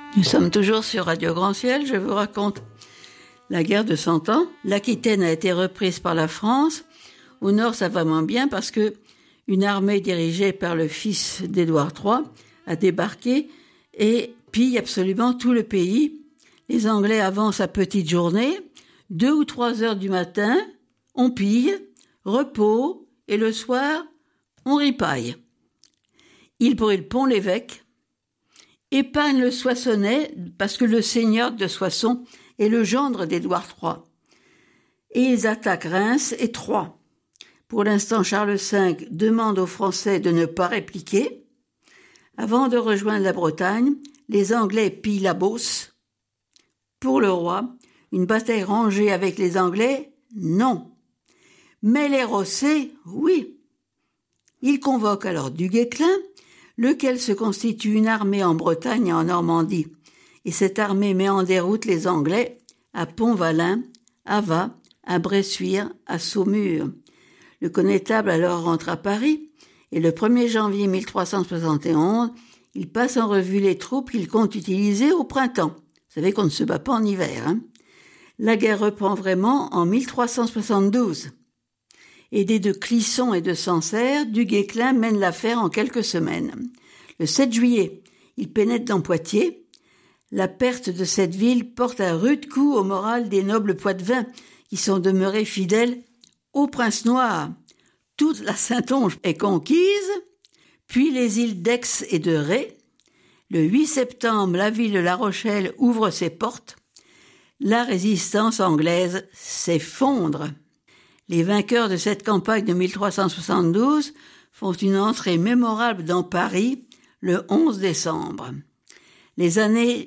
Nous sommes toujours sur Radio Grand Ciel, je vous raconte la guerre de 100 ans. L'Aquitaine a été reprise par la France. Au nord, ça va moins bien parce que une armée dirigée par le fils d'Édouard III a débarqué et pille absolument tout le pays. Les Anglais avancent à petite journée, 2 ou 3 heures du matin, on pille, repos, et le soir, on ripaille. Ils brûlent Pont-l'Évêque, épargnent le Soissonnais, parce que le seigneur de Soissons est le gendre d'Édouard III. Et ils attaquent Reims et Troyes. Pour l'instant, Charles V demande aux Français de ne pas répliquer. Avant de rejoindre la Bretagne, les Anglais pillent la Beauce. Pour le roi, une bataille rangée avec les Anglais, non. Mais les Rossets, oui. Il convoque alors Du Guesclin, lequel se constitue une armée en Bretagne et en Normandie. Et cette armée met en déroute les Anglais à Pont-Valin, à Vas, à Bressuire, à Saumur. Le connétable alors rentre à Paris et le 1er janvier 1371, il passe en revue les troupes qu'il compte utiliser au printemps. Vous savez qu'on ne se bat pas en hiver, hein. La guerre reprend vraiment en 1372. Aidé de Clisson et de Sancerre, Du Guesclin mène l'affaire en quelques semaines. Le 7 juillet, il pénètre dans Poitiers. La perte de cette ville porte un rude coup au moral des nobles poitevins qui sont demeurés fidèles au prince noir. Toute la Saintonge est conquise, puis les îles d'Aix et de Ré. Le 8 septembre, la ville de La Rochelle ouvre ses portes. La résistance anglaise s'effondre. Les vainqueurs de cette campagne de 1372 font une entrée mémorable dans Paris le 11 décembre. Les années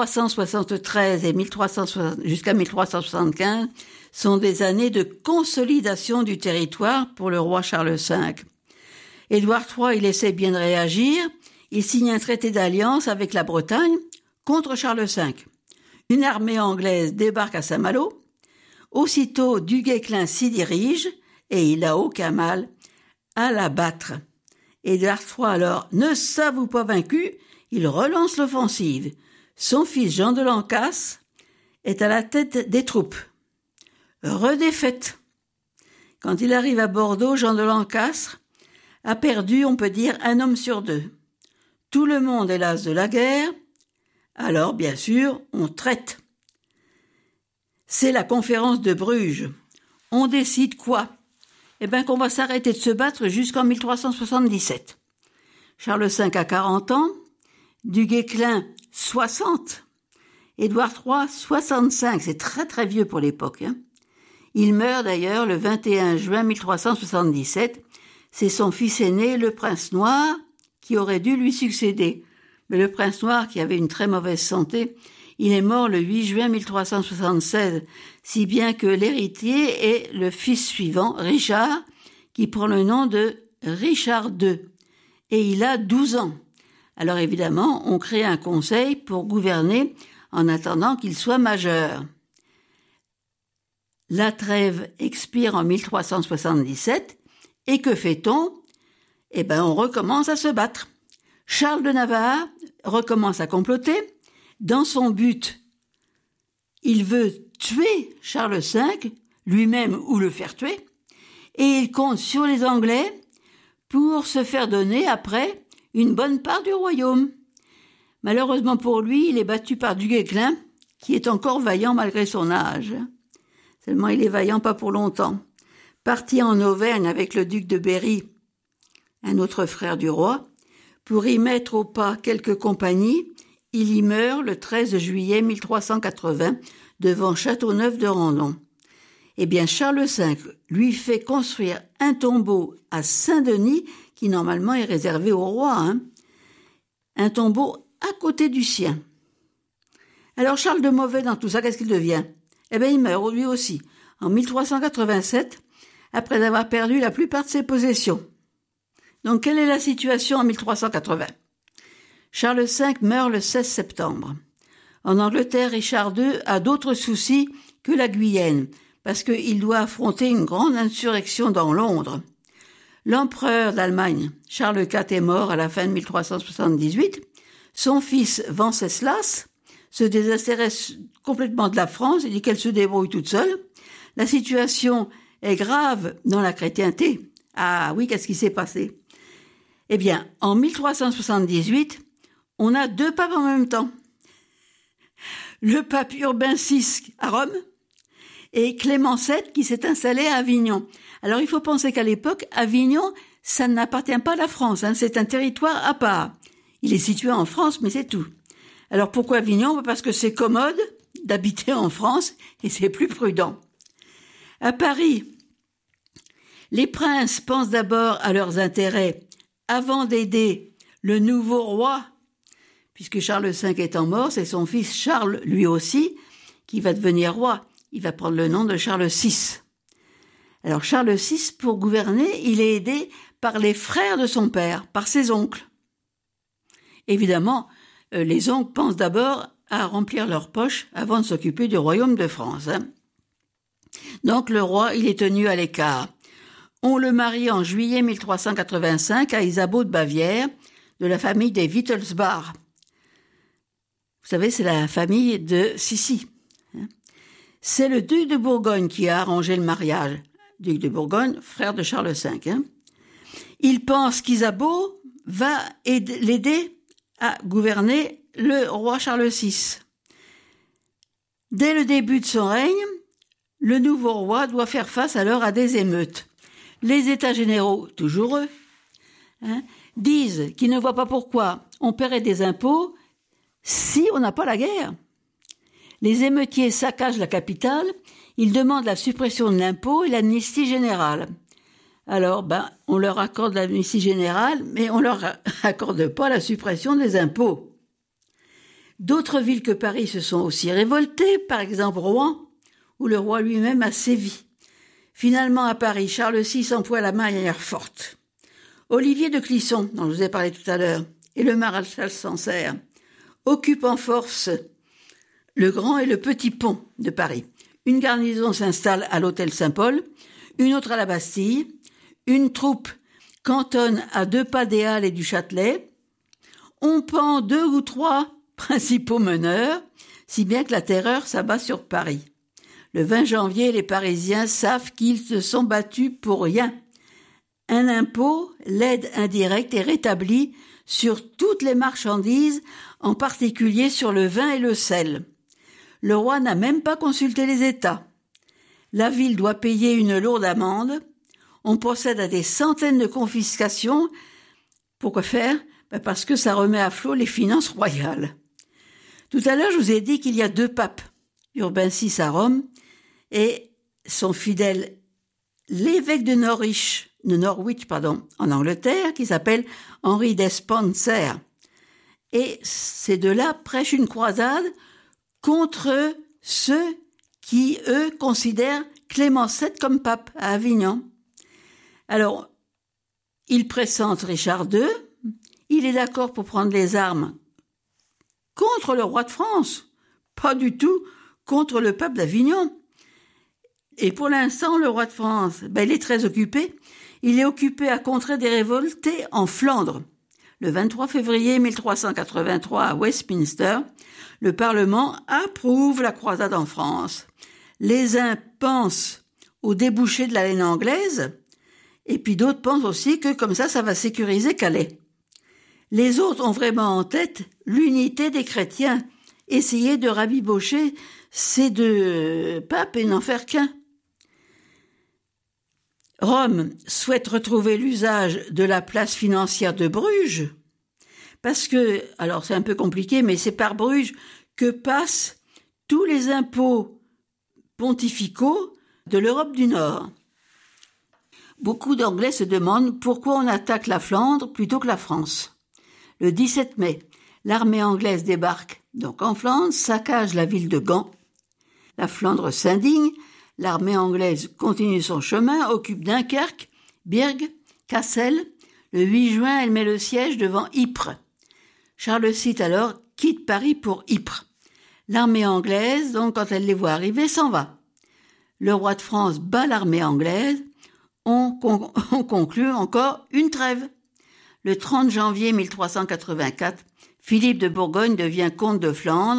1373 et jusqu'à 1375 sont des années de consolidation du territoire pour le roi Charles V. Édouard III, il essaie bien de réagir. Il signe un traité d'alliance avec la Bretagne contre Charles V. Une armée anglaise débarque à Saint-Malo. Aussitôt, Du Guesclin s'y dirige et il n'a aucun mal à l'abattre. Édouard III, alors, ne s'avoue pas vaincu, il relance l'offensive. Son fils Jean de Lancastre est à la tête des troupes. Redéfaite. Quand il arrive à Bordeaux, Jean de Lancastre a perdu, on peut dire, 1 homme sur 2. Tout le monde est las de la guerre. Alors, bien sûr, on traite. C'est la conférence de Bruges. On décide quoi ? Qu'on va s'arrêter de se battre jusqu'en 1377. Charles V a 40 ans, Du Guesclin 60, Édouard III 65, c'est très très vieux pour l'époque. Il meurt d'ailleurs le 21 juin 1377. C'est son fils aîné, le prince noir, qui aurait dû lui succéder. Mais le prince noir, qui avait une très mauvaise santé, il est mort le 8 juin 1376, si bien que l'héritier est le fils suivant, Richard, qui prend le nom de Richard II. Et il a 12 ans. Alors évidemment, on crée un conseil pour gouverner en attendant qu'il soit majeur. La trêve expire en 1377, et que fait-on ? On recommence à se battre. Charles de Navarre recommence à comploter. Dans son but, il veut tuer Charles V, lui-même ou le faire tuer, et il compte sur les Anglais pour se faire donner après une bonne part du royaume. Malheureusement pour lui, il est battu par Du Guesclin, qui est encore vaillant malgré son âge. Seulement, il est vaillant pas pour longtemps. Parti en Auvergne avec le duc de Berry, un autre frère du roi, pour y mettre au pas quelques compagnies, il y meurt le 13 juillet 1380 devant Châteauneuf de Randon. Charles V lui fait construire un tombeau à Saint-Denis qui normalement est réservé au roi. Un tombeau à côté du sien. Alors Charles de Mauvais dans tout ça, qu'est-ce qu'il devient ? Il meurt lui aussi en 1387 après avoir perdu la plupart de ses possessions. Donc quelle est la situation en 1380 ? Charles V meurt le 16 septembre. En Angleterre, Richard II a d'autres soucis que la Guyenne, parce qu'il doit affronter une grande insurrection dans Londres. L'empereur d'Allemagne, Charles IV, est mort à la fin de 1378. Son fils Venceslas se désintéresse complètement de la France et dit qu'elle se débrouille toute seule. La situation est grave dans la chrétienté. Ah oui, qu'est-ce qui s'est passé? Eh bien, en 1378, on a 2 papes en même temps. Le pape Urbain VI à Rome et Clément VII qui s'est installé à Avignon. Alors il faut penser qu'à l'époque, Avignon, ça n'appartient pas à la France, c'est un territoire à part. Il est situé en France, mais c'est tout. Alors pourquoi Avignon? Parce que c'est commode d'habiter en France et c'est plus prudent. À Paris, les princes pensent d'abord à leurs intérêts avant d'aider le nouveau roi, puisque Charles V étant mort, c'est son fils Charles, lui aussi, qui va devenir roi. Il va prendre le nom de Charles VI. Alors Charles VI, pour gouverner, il est aidé par les frères de son père, par ses oncles. Évidemment, les oncles pensent d'abord à remplir leurs poches avant de s'occuper du royaume de France. Donc le roi, il est tenu à l'écart. On le marie en juillet 1385 à Isabeau de Bavière, de la famille des Wittelsbach. Vous savez, c'est la famille de Sissi. C'est le duc de Bourgogne qui a arrangé le mariage. Duc de Bourgogne, frère de Charles V. Il pense qu'Isabeau va l'aider à gouverner le roi Charles VI. Dès le début de son règne, le nouveau roi doit faire face alors à des émeutes. Les États généraux, toujours eux, disent qu'ils ne voient pas pourquoi on paierait des impôts si on n'a pas la guerre. Les émeutiers saccagent la capitale, ils demandent la suppression de l'impôt et l'amnistie générale. Alors, on leur accorde l'amnistie générale, mais on leur accorde pas la suppression des impôts. D'autres villes que Paris se sont aussi révoltées, par exemple Rouen, où le roi lui-même a sévi. Finalement, à Paris, Charles VI emploie la manière forte. Olivier de Clisson, dont je vous ai parlé tout à l'heure, et le maréchal Sancerre occupent en force le grand et le petit pont de Paris. Une garnison s'installe à l'hôtel Saint-Paul, une autre à la Bastille, une troupe cantonne à 2 pas des Halles et du Châtelet. On pend 2 ou 3 principaux meneurs, si bien que la terreur s'abat sur Paris. Le 20 janvier, les Parisiens savent qu'ils se sont battus pour rien. Un impôt, l'aide indirecte, est rétabli sur toutes les marchandises, en particulier sur le vin et le sel. Le roi n'a même pas consulté les États. La ville doit payer une lourde amende. On procède à des centaines de confiscations. Pourquoi faire? Parce que ça remet à flot les finances royales. Tout à l'heure, je vous ai dit qu'il y a 2 papes, Urbain VI à Rome et son fidèle, l'évêque de Norwich, en Angleterre, qui s'appelle Henri Despenser. Et ces 2-là prêchent une croisade contre ceux qui, eux, considèrent Clément VII comme pape à Avignon. Alors, il pressente Richard II, il est d'accord pour prendre les armes contre le roi de France, pas du tout contre le pape d'Avignon. Et pour l'instant, le roi de France, il est très occupé. Il est occupé à contrer des révoltés en Flandre. Le 23 février 1383 à Westminster, le Parlement approuve la croisade en France. Les uns pensent au débouché de la laine anglaise, et puis d'autres pensent aussi que comme ça va sécuriser Calais. Les autres ont vraiment en tête l'unité des chrétiens, essayer de rabibocher ces 2 papes et n'en faire qu'un. Rome souhaite retrouver l'usage de la place financière de Bruges, parce que, alors c'est un peu compliqué, mais c'est par Bruges que passent tous les impôts pontificaux de l'Europe du Nord. Beaucoup d'Anglais se demandent pourquoi on attaque la Flandre plutôt que la France. Le 17 mai, l'armée anglaise débarque donc en Flandre, saccage la ville de Gand. La Flandre s'indigne, l'armée anglaise continue son chemin, occupe Dunkerque, Birgue, Cassel. Le 8 juin, elle met le siège devant Ypres. Charles VI alors quitte Paris pour Ypres. L'armée anglaise, donc, quand elle les voit arriver, s'en va. Le roi de France bat l'armée anglaise. On conclut encore une trêve. Le 30 janvier 1384, Philippe de Bourgogne devient comte de Flandre,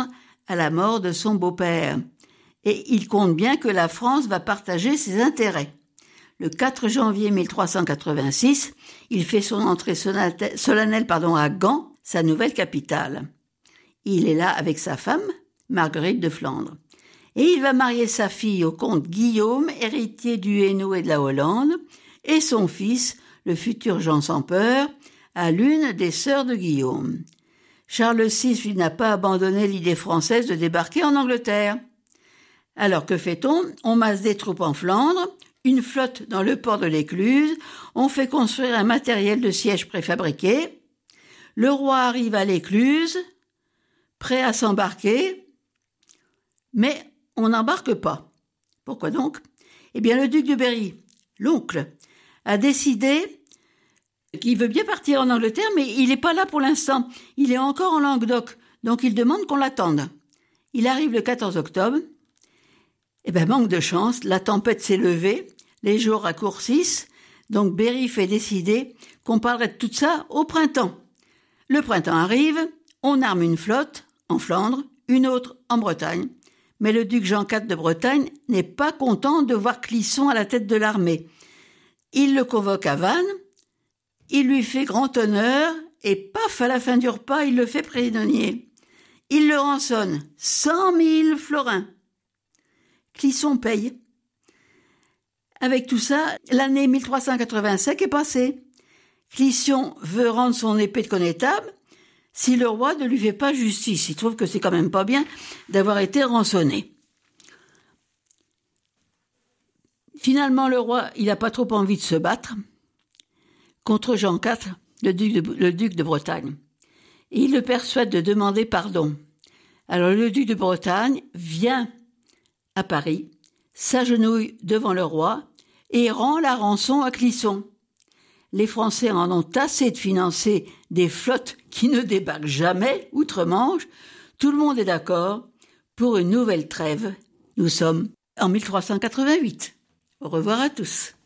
à la mort de son beau-père. Et il compte bien que la France va partager ses intérêts. Le 4 janvier 1386, il fait son entrée solennelle à Gand, sa nouvelle capitale. Il est là avec sa femme, Marguerite de Flandre. Et il va marier sa fille au comte Guillaume, héritier du Hainaut et de la Hollande, et son fils, le futur Jean sans peur, à l'une des sœurs de Guillaume. Charles VI, lui, n'a pas abandonné l'idée française de débarquer en Angleterre. Alors que fait-on ? On masse des troupes en Flandre, une flotte dans le port de l'Écluse, on fait construire un matériel de siège préfabriqué. Le roi arrive à l'Écluse, prêt à s'embarquer, mais on n'embarque pas. Pourquoi donc ? Eh bien, le duc de Berry, l'oncle, a décidé qu'il veut bien partir en Angleterre, mais il n'est pas là pour l'instant. Il est encore en Languedoc, donc il demande qu'on l'attende. Il arrive le 14 octobre. Eh bien, manque de chance, la tempête s'est levée, les jours raccourcissent, donc Berry fait décider qu'on parlerait de tout ça au printemps. Le printemps arrive, on arme une flotte en Flandre, une autre en Bretagne. Mais le duc Jean IV de Bretagne n'est pas content de voir Clisson à la tête de l'armée. Il le convoque à Vannes, il lui fait grand honneur et paf, à la fin du repas, il le fait prisonnier. Il le rançonne 100 000 florins. Clisson paye. Avec tout ça, l'année 1385 est passée. Clisson veut rendre son épée de connétable si le roi ne lui fait pas justice. Il trouve que c'est quand même pas bien d'avoir été rançonné. Finalement, le roi, il n'a pas trop envie de se battre contre Jean IV, le duc de Bretagne. Et il le persuade de demander pardon. Alors le duc de Bretagne vient à Paris, s'agenouille devant le roi et rend la rançon à Clisson. Les Français en ont assez de financer des flottes qui ne débarquent jamais outre-Manche. Tout le monde est d'accord pour une nouvelle trêve. Nous sommes en 1388. Au revoir à tous.